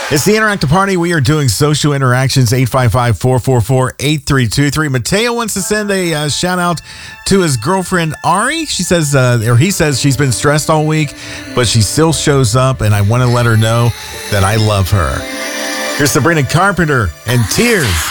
It's the Interactive Party. We are doing social interactions, 855-444-8323. Mateo wants to send a shout out to his girlfriend, Ari. She says, he says she's been stressed all week, but she still shows up, and I want to let her know that I love her. Here's Sabrina Carpenter and Tears.